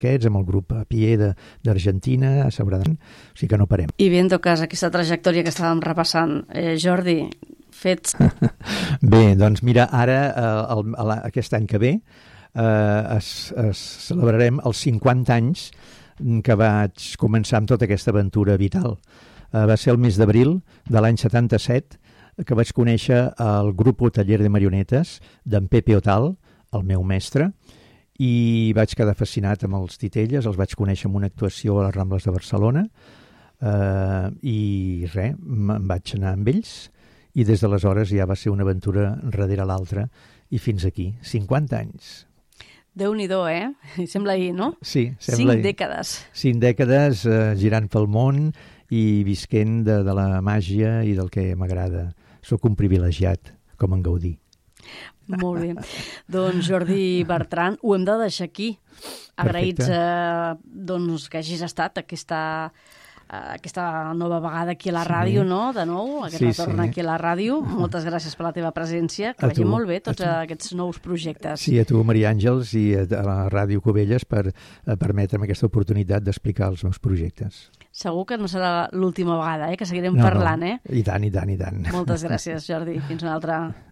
aquests, amb el grup Pier d'Argentina, a Sabradell, o sigui que no parem. I bé, en tot cas, aquesta trajectòria que estàvem repassant, Jordi, fets? Bé, doncs mira, ara, aquest any que ve, celebrarem els 50 anys que vaig començar amb tota aquesta aventura vital. Va ser el mes d'abril de l'any 77 que vaig conèixer el grup Taller de Marionetes d'en Pepe Otal, el meu mestre, i vaig quedar fascinat amb els titelles, els vaig conèixer en una actuació a les Rambles de Barcelona, i res, me'n vaig anar amb ells, i des d'aleshores ja va ser una aventura darrere l'altra, i fins aquí, 50 anys. Déu-n'hi-do, Sembla ahir, no? Sí, sembla ahir. 5 dècades. 5 dècades girant pel món i visquent de la màgia i del que m'agrada. Soc un privilegiat, com en Gaudí. Molt bé. Doncs Jordi Bertran, ho hem de deixar aquí. Agraïts que hagis estat aquesta nova vegada aquí a la ràdio, no? De nou, aquest retorn aquí a la ràdio. Moltes gràcies per la teva presència. Que vagi molt bé tots aquests nous projectes. Sí, a tu, Maria Àngels, i a la Ràdio Cubelles per permetre'm aquesta oportunitat d'explicar els meus projectes. Segur que no serà l'última vegada, que seguirem parlant, I tant, i tant, i tant. Moltes gràcies, Jordi. Fins una altra.